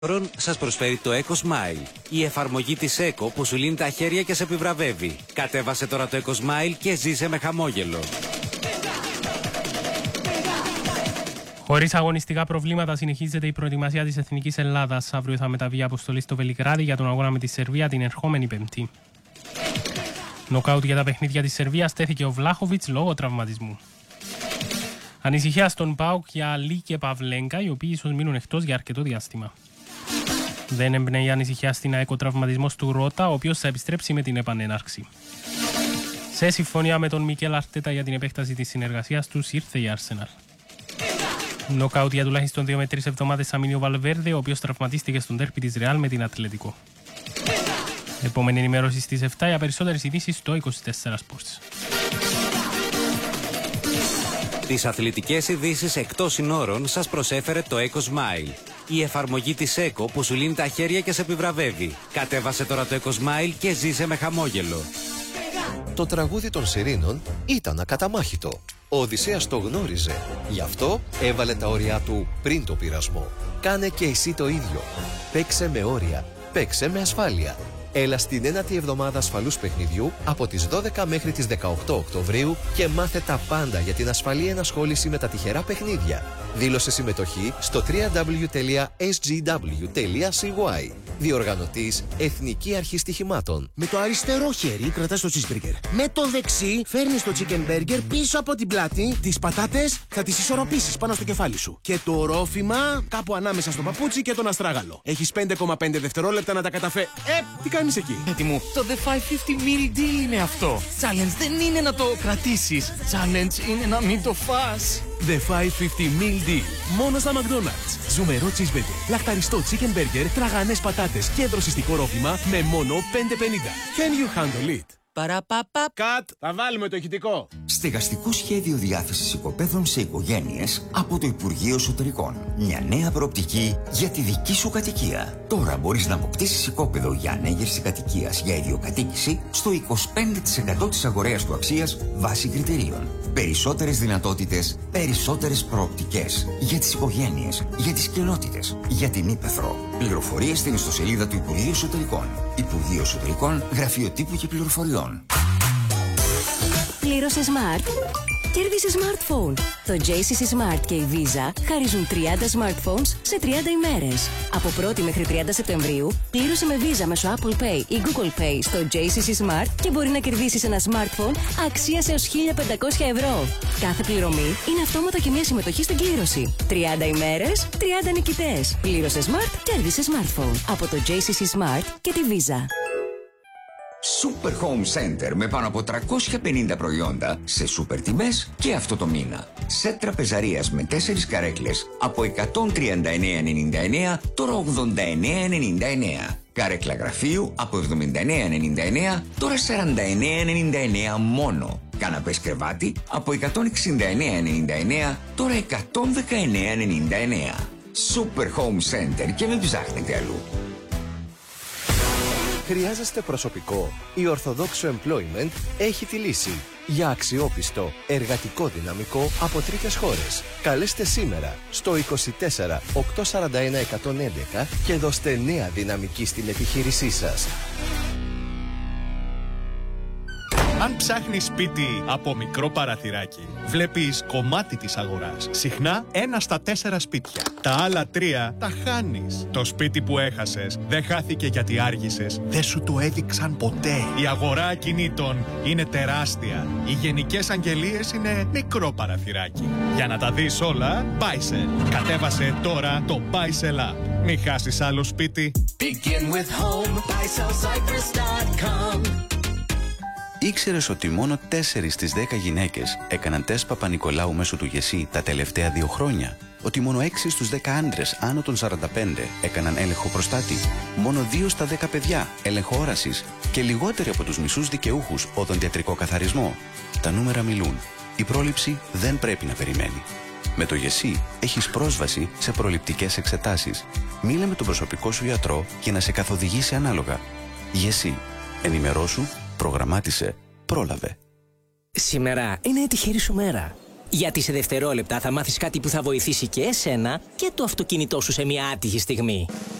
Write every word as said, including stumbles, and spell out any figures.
Σας προσφέρει το EcoSmile, η εφαρμογή της Eco που σου λύνει τα χέρια και σε επιβραβεύει. Κατέβασε τώρα το EcoSmile και ζήσε με χαμόγελο. Χωρίς αγωνιστικά προβλήματα, συνεχίζεται η προετοιμασία της Εθνικής Ελλάδας. Αύριο θα μεταβεί η αποστολή στο Βελιγράδι για τον αγώνα με τη Σερβία την ερχόμενη Πέμπτη. Νοκάουτ για τα παιχνίδια της Σερβίας τέθηκε ο Βλάχοβιτς λόγω τραυματισμού. Ανησυχία στον ΠΑΟΚ για Αλή και Παυλέγκα, οι οποίοι ίσως μείνουν εκτός για αρκετό διάστημα. Δεν εμπνέει ανησυχία στην ΑΕΚ ο τραυματισμός του Ρώτα, ο οποίος θα επιστρέψει με την επανέναρξη. Σε συμφωνία με τον Μικέλ Αρτέτα για την επέκταση της συνεργασίας τους ήρθε η Arsenal. Νοκάουτ για τουλάχιστον δύο με τρεις εβδομάδες θα μείνει ο Βαλβέρδε, ο οποίος τραυματίστηκε στον ντέρμπι της Ρεάλ με την Ατλέτικο. Επόμενη ενημέρωση στις επτά για περισσότερες ειδήσεις στο είκοσι τέσσερα Sports. Τις αθλητικές ειδήσεις εκτός συνόρων σας προσέφερε το EcoSmile, η εφαρμογή της Eco που σου λύνει τα χέρια και σε επιβραβεύει. Κατέβασε τώρα το EcoSmile και ζήσε με χαμόγελο. Το τραγούδι των Σιρήνων ήταν ακαταμάχητο. Ο Οδυσσέας το γνώριζε. Γι' αυτό έβαλε τα όρια του πριν το πειρασμό. Κάνε και εσύ το ίδιο. Παίξε με όρια. Παίξε με ασφάλεια. Έλα στην ένατη εβδομάδα ασφαλούς παιχνιδιού από τις δώδεκα μέχρι τις δεκαοκτώ Οκτωβρίου και μάθε τα πάντα για την ασφαλή ενασχόληση με τα τυχερά παιχνίδια. Δήλωσε συμμετοχή στο double-u double-u double-u τελεία ες τζι ντάμπλιου τελεία σι γουάι. Διοργανωτής Εθνική Αρχή Στοιχημάτων. Με το αριστερό χέρι κρατάς το cheeseburger. Με το δεξί φέρνεις το chicken burger πίσω από την πλάτη. Τις πατάτες θα τις ισορροπήσεις πάνω στο κεφάλι σου. Και το ρόφημα κάπου ανάμεσα στο παπούτσι και τον αστράγαλο. Έχεις πέντε κόμμα πέντε δευτερόλεπτα να τα καταφέρεις. Ε, τι κάνεις εκεί? Έτι μου, το The πεντακόσια πενήντα meal deal είναι αυτό. Challenge δεν είναι να το κρατήσεις. Challenge είναι να μην το φας. The πεντακόσια πενήντα meal deal. Μόνο στα McDonald's. Ζουμερό cheeseburger, λαχταριστό chicken burger, τραγανές πατάτες και δροσιστικό ρόφημα με μόνο πέντε πενήντα. Can you handle it? Παραπαπα. Κατ, θα βάλουμε το ηχητικό. Στεγαστικό σχέδιο διάθεσης οικοπαίδων σε οικογένειες από το Υπουργείο Εσωτερικών. Μια νέα προοπτική για τη δική σου κατοικία. Τώρα μπορείς να αποκτήσεις οικόπεδο για ανέγερση κατοικίας για ιδιοκατοίκηση στο είκοσι πέντε τοις εκατό της αγοραίας του αξίας βάσει κριτηρίων. Περισσότερες δυνατότητες, περισσότερες προοπτικές για τις οικογένειες, για τις κοινότητες, για την ύπαιθρο. Πληροφορίες στην ιστοσελίδα του Υπουργείου Εσωτερικών. Υπουργείο Εσωτερικών, Γραφείο Τύπου και Πληροφοριών. Πλήρωσε Smart. Κέρδισε smartphone. Το τζέι σι σι Smart και η Visa χαρίζουν τριάντα smartphones σε τριάντα ημέρες. Από πρώτη μέχρι τριάντα Σεπτεμβρίου, πλήρωσε με Visa μέσω Apple Pay ή Google Pay στο τζέι σι σι Smart και μπορεί να κερδίσεις ένα smartphone αξίας έως χίλια πεντακόσια ευρώ. Κάθε πληρωμή είναι αυτόματα και μια συμμετοχή στην κλήρωση. τριάντα ημέρες, τριάντα νικητές. Πλήρωσε Smart, κέρδισε smartphone. Από το τζέι σι σι Smart και τη Visa. Super Home Center με πάνω από τριακόσια πενήντα προϊόντα σε σούπερ τιμές και αυτό το μήνα. Σετ τραπεζαρίας με τέσσερις καρέκλες από εκατόν τριάντα εννέα ενενήντα εννέα, τώρα ογδόντα εννέα ενενήντα εννέα. Καρέκλα γραφείου από εβδομήντα εννέα ενενήντα εννέα, τώρα σαράντα εννέα ενενήντα εννέα μόνο. Καναπές κρεβάτι από εκατόν εξήντα εννέα ενενήντα εννέα, τώρα εκατόν δεκαεννέα ενενήντα εννέα. Super Home Center και μην ψάχνετε αλλού. Χρειάζεστε προσωπικό? Η Ορθοδόξο Employment έχει τη λύση. Για αξιόπιστο, εργατικό δυναμικό από τρίτες χώρες. Καλέστε σήμερα στο είκοσι τέσσερα οκτακόσια σαράντα ένα εκατόν έντεκα και δώστε νέα δυναμική στην επιχείρησή σας. Αν ψάχνεις σπίτι από μικρό παραθυράκι, βλέπεις κομμάτι της αγοράς. Συχνά ένα στα τέσσερα σπίτια. Τα άλλα τρία τα χάνεις. Το σπίτι που έχασες δεν χάθηκε γιατί άργησες. Δεν σου το έδειξαν ποτέ. Η αγορά ακινήτων είναι τεράστια. Οι γενικές αγγελίες είναι μικρό παραθυράκι. Για να τα δεις όλα, Buysell. Κατέβασε τώρα το Buysell App. Μην χάσεις άλλο σπίτι. Begin with home, buy sell cypress dot com. Ήξερες ότι μόνο τέσσερις στις δέκα γυναίκες έκαναν τεστ Παπα-Νικολάου μέσω του ΓΕΣΥ τα τελευταία δύο χρόνια? Ότι μόνο έξι στους δέκα άντρες άνω των σαράντα πέντε έκαναν έλεγχο προστάτη? Μόνο δύο στα δέκα παιδιά έλεγχο όρασης? Και λιγότεροι από τους μισούς δικαιούχους οδοντιατρικό καθαρισμό? Τα νούμερα μιλούν. Η πρόληψη δεν πρέπει να περιμένει. Με το ΓΕΣΥ έχεις πρόσβαση σε προληπτικές εξετάσεις. Μίλα με τον προσωπικό σου γιατρό για να σε καθοδηγήσει ανάλογα. ΓΕΣΥ. Ενημερώσου, προγραμμάτισε, πρόλαβε. Σήμερα είναι η τυχερή σου μέρα. Γιατί σε δευτερόλεπτα θα μάθεις κάτι που θα βοηθήσει και εσένα και το αυτοκίνητό σου σε μια άτυχη στιγμή.